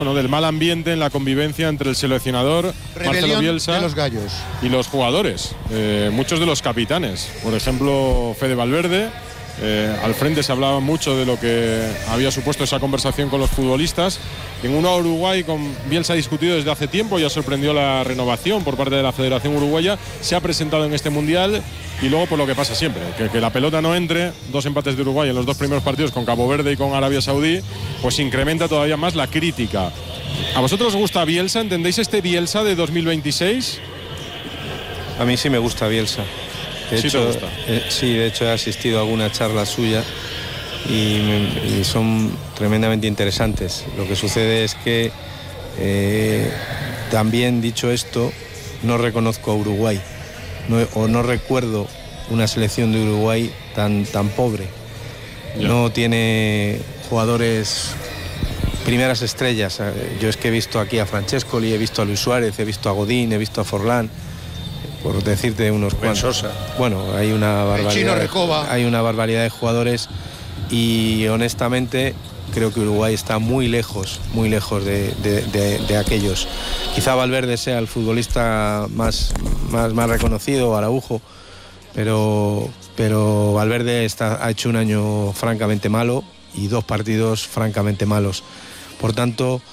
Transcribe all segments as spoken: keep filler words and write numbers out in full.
Bueno, del mal ambiente en la convivencia entre el seleccionador Marcelo Bielsa de los gallos y los jugadores, eh, muchos de los capitanes, por ejemplo Fede Valverde. Eh, al frente se hablaba mucho de lo que había supuesto esa conversación con los futbolistas. En uno a Uruguay con Bielsa ha discutido desde hace tiempo, ya sorprendió la renovación por parte de la Federación Uruguaya, se ha presentado en este Mundial y luego por lo que pasa siempre, que, que la pelota no entre, dos empates de Uruguay en los dos primeros partidos con Cabo Verde y con Arabia Saudí, pues incrementa todavía más la crítica. ¿A vosotros os gusta Bielsa? ¿Entendéis este Bielsa de dos mil veintiséis? A mí sí me gusta Bielsa. De sí, hecho, te gusta. Eh, sí, de hecho he asistido a alguna charla suya y, me, y son tremendamente interesantes. Lo que sucede es que eh, también, dicho esto, no reconozco a Uruguay no, o no recuerdo una selección de Uruguay tan, tan pobre. Ya. No tiene jugadores, primeras estrellas. Yo es que he visto aquí a Francescoli, he visto a Luis Suárez, he visto a Godín, he visto a Forlán, por decirte unos cuantos. Bueno, hay una barbaridad de, hay una barbaridad de jugadores y honestamente creo que Uruguay está muy lejos, muy lejos de, de, de, de aquellos. Quizá Valverde sea el futbolista más, más, más reconocido, Araujo, pero, pero Valverde está, ha hecho un año francamente malo y dos partidos francamente malos. Por tanto,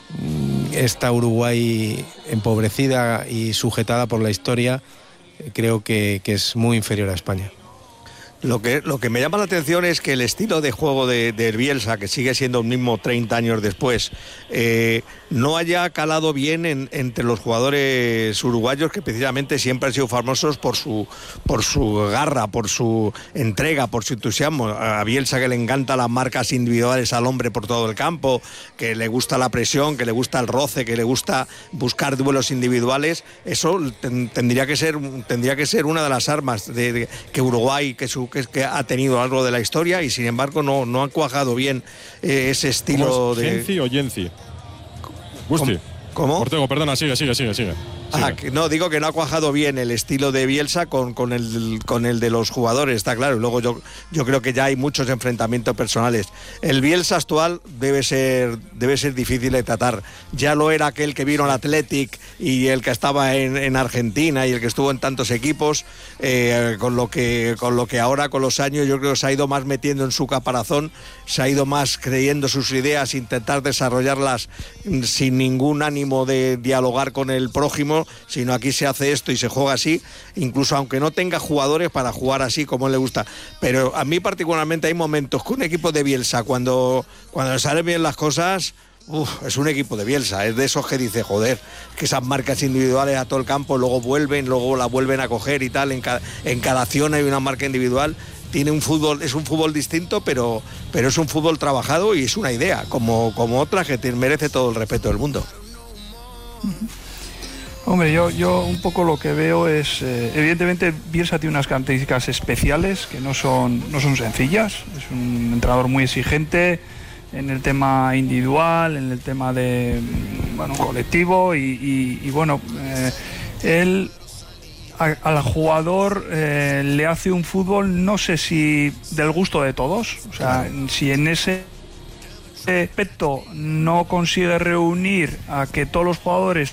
esta Uruguay empobrecida y sujetada por la historia creo que, que es muy inferior a España. Lo que, lo que me llama la atención es que el estilo de juego de, de Bielsa, que sigue siendo el mismo treinta años después, eh, no haya calado bien en, entre los jugadores uruguayos, que precisamente siempre han sido famosos por su, por su garra, por su entrega, por su entusiasmo. A Bielsa, que le encantan las marcas individuales al hombre por todo el campo, que le gusta la presión, que le gusta el roce, que le gusta buscar duelos individuales. Eso ten, tendría que ser tendría que ser una de las armas de, de, que Uruguay, que su que, que ha tenido algo de la historia, y sin embargo no, no han cuajado bien eh, ese estilo de... ¿Genci o Yenci? Gusti. ¿Cómo? Ortego, perdona, sigue, sigue, sigue, sigue. Ah, que no, digo que no ha cuajado bien el estilo de Bielsa con, con, el, con el de los jugadores, está claro. Y luego yo, yo creo que ya hay muchos enfrentamientos personales. El Bielsa actual debe ser, debe ser difícil de tratar. Ya lo era aquel que vino al Athletic y el que estaba en, en Argentina y el que estuvo en tantos equipos, eh, con, lo que, con lo que ahora, con los años, yo creo que se ha ido más metiendo en su caparazón, se ha ido más creyendo sus ideas, intentar desarrollarlas sin ningún ánimo de dialogar con el prójimo, sino aquí se hace esto y se juega así, incluso aunque no tenga jugadores para jugar así como le gusta. Pero a mí particularmente hay momentos que un equipo de Bielsa, cuando, cuando le salen bien las cosas, uf, es un equipo de Bielsa, es de esos que dice, joder, que esas marcas individuales a todo el campo, luego vuelven, luego la vuelven a coger y tal, en cada, en cada acción hay una marca individual. Tiene un fútbol, es un fútbol distinto, pero, pero es un fútbol trabajado y es una idea, como, como otra que te merece todo el respeto del mundo. Uh-huh. Hombre, yo, yo un poco lo que veo es, eh, evidentemente Bielsa tiene unas características especiales que no son, no son sencillas. Es un entrenador muy exigente en el tema individual, en el tema de, bueno, colectivo y, y, y bueno, eh, él a, al jugador eh, le hace un fútbol, no sé si del gusto de todos, o sea, si en ese aspecto no consigue reunir a que todos los jugadores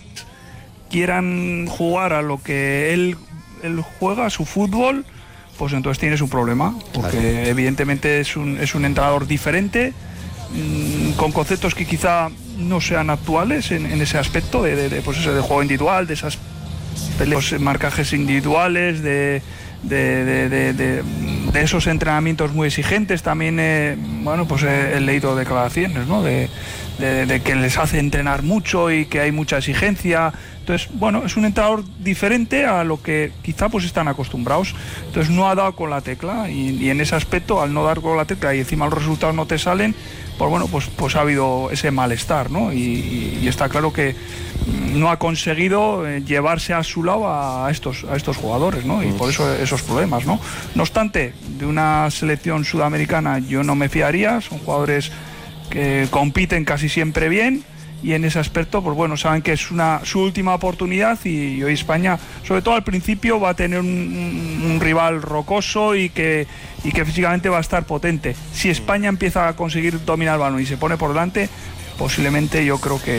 quieran jugar a lo que él, él juega, su fútbol, pues entonces tienes un problema, porque claro, evidentemente es un, es un entrenador diferente, mmm, con conceptos que quizá no sean actuales en, en ese aspecto de, de, de, pues eso, de juego individual, de esas peleas, marcajes individuales, de, de, de, de, de, de esos entrenamientos muy exigentes. También eh, bueno, pues he, he leído declaraciones, ¿no? de, de, de que les hace entrenar mucho y que hay mucha exigencia. Entonces, bueno, es un entrenador diferente a lo que quizá pues están acostumbrados. Entonces no ha dado con la tecla y, y en ese aspecto, al no dar con la tecla y encima los resultados no te salen, pues bueno, pues, pues ha habido ese malestar, ¿no? Y, y está claro que no ha conseguido llevarse a su lado a estos, a estos jugadores, ¿no? Y por eso esos problemas, ¿no? No obstante, de una selección sudamericana yo no me fiaría, son jugadores que compiten casi siempre bien. Y en ese aspecto, pues bueno, saben que es una su última oportunidad y, y hoy España, sobre todo al principio, va a tener un, un, un rival rocoso y que, y que físicamente va a estar potente. Si España empieza a conseguir dominar el balón y se pone por delante, posiblemente yo creo que